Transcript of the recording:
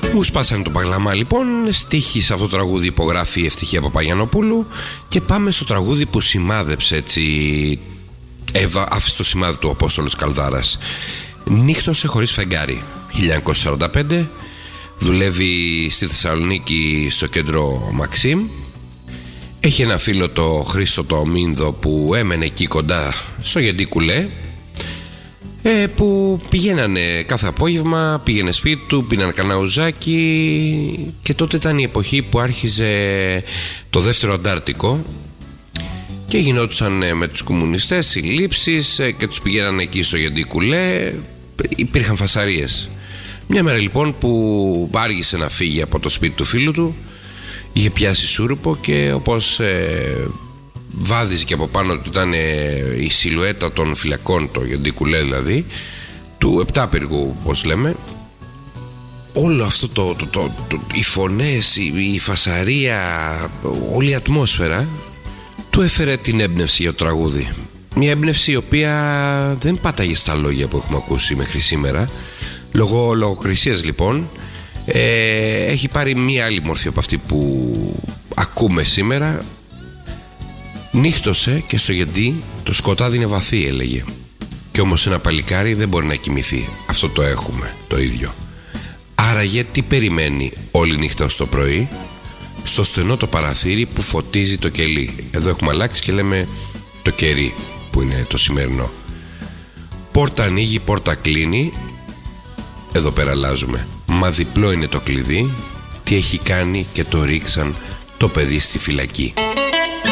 Μου σπάσανε το παγλαμά λοιπόν. Στίχη σε αυτό το τραγούδι υπογράφει η Ευτυχία Παπαγιαννοπούλου. Και πάμε στο τραγούδι που σημάδεψε έτσι, άφησε το σημάδι του ο Απόστολος Καλδάρας. Νύχτωσε χωρίς φεγγάρι, 1945. Δουλεύει στη Θεσσαλονίκη στο κέντρο Μαξίμ. Έχει ένα φίλο, το Χρήστο το Μίνδο, που έμενε εκεί κοντά στο Γεντή Κουλέ, που πηγαίνανε κάθε απόγευμα, πήγαινε σπίτι του, πίνανε κανένα ουζάκι. Και τότε ήταν η εποχή που άρχιζε το δεύτερο Αντάρτικο και γινόντουσαν με τους κομμουνιστές συλλήψεις και τους πηγαίνανε εκεί στο Γεντή Κουλέ. Υπήρχαν φασαρίες. Μια μέρα λοιπόν που άργησε να φύγει από το σπίτι του φίλου του, είχε πιάσει σούρουπο και όπως βάδιζε και από πάνω του ήταν η σιλουέτα των φυλακών, το Γεντή Κουλέ δηλαδή, του επτάπυργου όπως λέμε, όλο αυτό οι φωνές, η φασαρία, όλη η ατμόσφαιρα του έφερε την έμπνευση για το τραγούδι. Μια έμπνευση η οποία δεν πάταγε στα λόγια που έχουμε ακούσει μέχρι σήμερα. Λόγω λογοκρισίας λοιπόν έχει πάρει μία άλλη μορφή από αυτή που ακούμε σήμερα. Νύχτωσε και στο Γεντή το σκοτάδι είναι βαθύ, έλεγε. Κι όμως ένα παλικάρι δεν μπορεί να κοιμηθεί. Αυτό το έχουμε το ίδιο. Άραγε τι περιμένει όλη νύχτα ως το πρωί? Στο στενό το παραθύρι που φωτίζει το κελί. Εδώ έχουμε αλλάξει και λέμε το κερί, που είναι το σημερινό. Πόρτα ανοίγει, πόρτα κλείνει. Εδώ πέρα αλλάζουμε. Μα διπλό είναι το κλειδί. Τι έχει κάνει και το ρίξαν το παιδί στη φυλακή.